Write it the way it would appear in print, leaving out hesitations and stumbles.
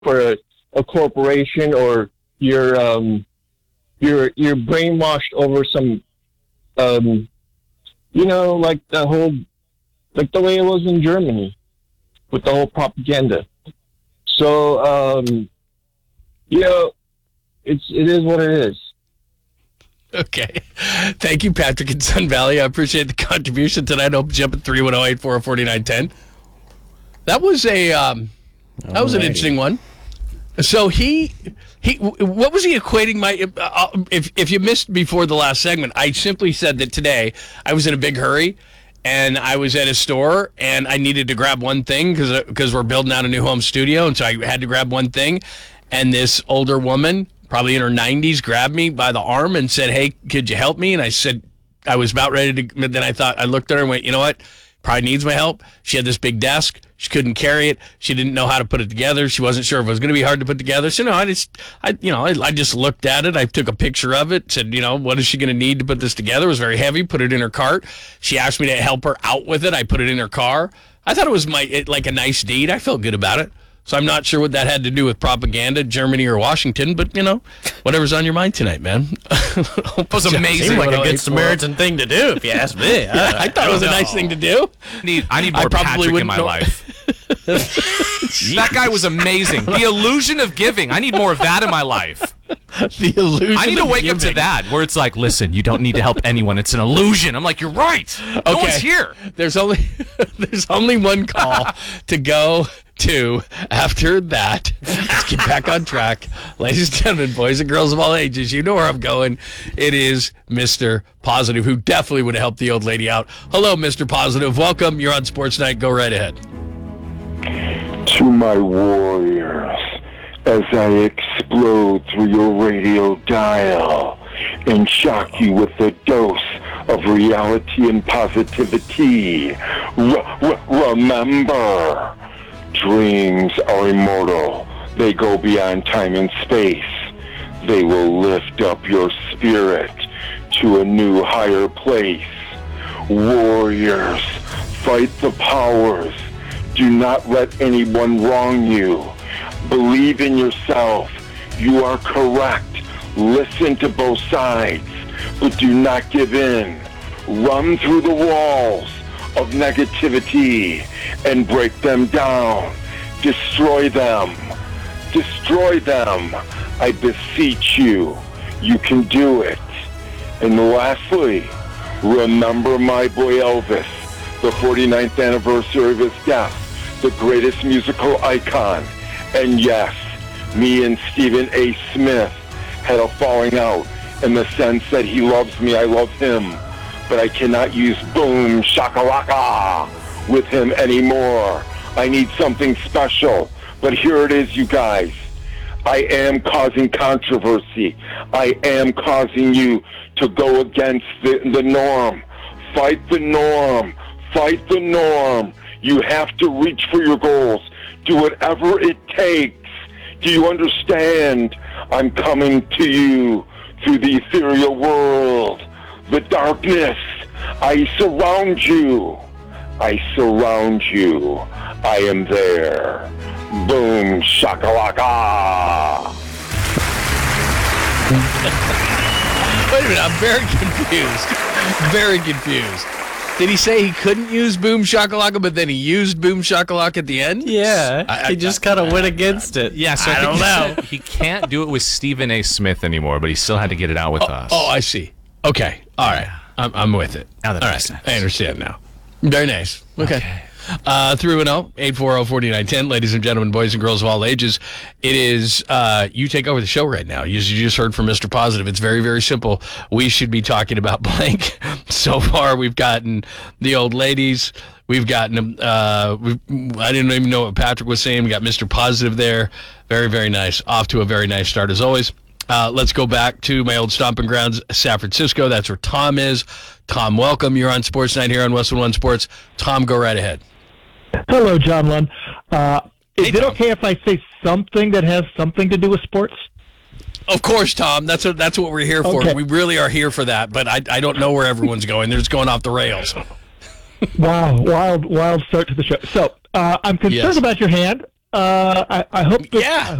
for a corporation, or you're brainwashed over some, like the way it was in Germany with the whole propaganda. So, it is what it is. Okay. Thank you, Patrick in Sun Valley. I appreciate the contribution tonight. Hope jump at 310-840-4910. That was an interesting one. So he what was he equating my if you missed before the last segment, I simply said that today I was in a big hurry and I was at a store and I needed to grab one thing because we're building out a new home studio, and so I had to grab one thing, and this older woman, probably in her 90s, grabbed me by the arm and said, "Hey, could you help me?" And I said, I was about ready to, but then I looked at her and went, you know what? Probably needs my help. She had this big desk. She couldn't carry it. She didn't know how to put it together. She wasn't sure if it was going to be hard to put together. So I just looked at it. I took a picture of it. Said, what is she going to need to put this together? It was very heavy. Put it in her cart. She asked me to help her out with it. I put it in her car. I thought it was like a nice deed. I felt good about it. So I'm not sure what that had to do with propaganda, Germany or Washington, but, whatever's on your mind tonight, man. It was amazing. Seemed like a good Samaritan thing to do, if you ask me. I thought it was a nice thing to do. I need more Patrick in my life. That guy was amazing. The illusion of giving. I need more of that in my life. The illusion. I need to wake up to that, where it's like, listen, you don't need to help anyone. It's an illusion. I'm like, you're right. No one's here. There's only one call to go to after that. Let's get back on track. Ladies and gentlemen, boys and girls of all ages, you know where I'm going. It is Mr. Positive, who definitely would have helped the old lady out. Hello, Mr. Positive. Welcome. You're on Sports Night. Go right ahead. To my warriors, as I explode through your radio dial and shock you with a dose of reality and positivity, remember, dreams are immortal. They go beyond time and space. They will lift up your spirit to a new, higher place. Warriors, fight the powers. Do not let anyone wrong you. Believe in yourself. You are correct. Listen to both sides, but do not give in. Run through the walls of negativity and break them down. Destroy them. Destroy them. I beseech you. You can do it. And lastly, remember my boy Elvis, the 49th anniversary of his death, the greatest musical icon. And yes, me and Stephen A. Smith had a falling out in the sense that he loves me, I love him. But I cannot use boom shakalaka with him anymore. I need something special. But here it is, you guys. I am causing controversy. I am causing you to go against the norm. Fight the norm. Fight the norm. You have to reach for your goals. Do whatever it takes. Do you understand? I'm coming to you through the ethereal world. The darkness. I surround you. I surround you. I am there. Boom, shakalaka. Wait a minute, I'm very confused. Very confused. Did he say he couldn't use boom shakalaka, but then he used boom shakalaka at the end? Yeah, he just kind of went against it. Yeah, so I don't know. He can't do it with Stephen A. Smith anymore, but he still had to get it out with us. Oh, I see. Okay, all right. I'm with it. Now that all makes right, sense. I understand now. Very nice. Okay. 310-840-4910. Ladies and gentlemen, boys and girls of all ages, it is, you take over the show right now. You just heard from Mr. Positive. It's very, very simple. We should be talking about blank. So far, we've gotten the old ladies. We've gotten, I didn't even know what Patrick was saying. We got Mr. Positive there. Very, very nice. Off to a very nice start as always. Let's go back to my old stomping grounds, San Francisco. That's where Tom is. Tom, welcome. You're on Sports Night here on Westwood One Sports. Tom, go right ahead. Hello, John Lund. Is it Tom. okay if I say something that has something to do with sports? Of course, Tom. That's what we're here for. Okay. We really are here for that, but I don't know where everyone's going. They're just going off the rails. Wow, wild start to the show. So I'm concerned Yes. about your hand. I hope. Yeah.